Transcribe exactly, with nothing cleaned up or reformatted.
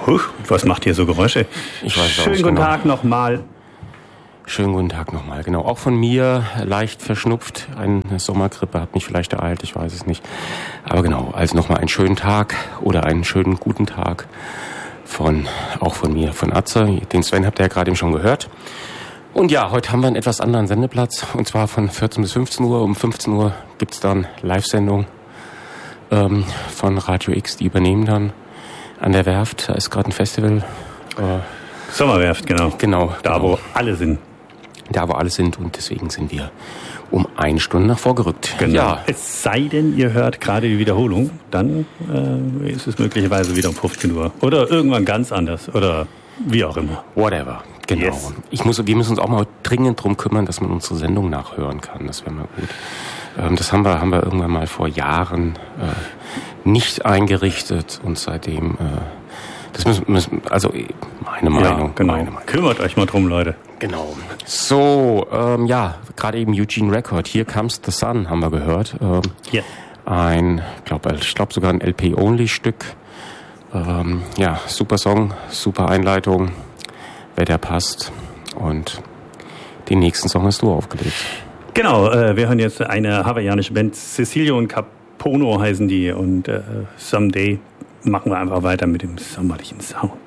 Huch, was macht hier so Geräusche? Ich weiß Schönen guten genau. Tag nochmal. Schönen guten Tag nochmal. Genau, auch von mir leicht verschnupft. Eine Sommergrippe hat mich vielleicht ereilt, ich weiß es nicht. Aber genau, also nochmal einen schönen Tag oder einen schönen guten Tag von, auch von mir, von Atze. Den Sven habt ihr ja gerade eben schon gehört. Und ja, heute haben wir einen etwas anderen Sendeplatz. Und zwar von vierzehn bis fünfzehn Uhr. Um fünfzehn Uhr gibt's dann Live-Sendung ähm, von Radio X. Die übernehmen dann an der Werft. Da ist gerade ein Festival. Äh, Sommerwerft, genau. Genau. Da, genau. wo alle sind. Da, wo alle sind. Und deswegen sind wir um eine Stunde nach vorgerückt. Genau. Ja. Es sei denn, ihr hört gerade die Wiederholung, dann äh, ist es möglicherweise wieder um fünfzehn Uhr. Oder irgendwann ganz anders. Oder wie auch immer. Whatever. Genau. Yes. Ich muss, wir müssen uns auch mal dringend drum kümmern, dass man unsere Sendung nachhören kann. Das wäre mal gut. Ähm, das haben wir, haben wir irgendwann mal vor Jahren äh, nicht eingerichtet und seitdem, äh, das müssen, müssen also meine Meinung. Ja, genau. Meine Meinung. Kümmert euch mal drum, Leute. Genau. So, ähm, ja, gerade eben Eugene Record. Here Comes the Sun haben wir gehört. Ähm, Ja. Ein, glaub, ich glaube sogar ein L P-Only-Stück. Ähm, ja, super Song, super Einleitung. Wetter passt. Und den nächsten Song hast du aufgelegt. Genau, äh, wir hören jetzt eine hawaiianische Band, Cecilio und Capono heißen die, und äh, Someday machen wir einfach weiter mit dem sommerlichen Sound.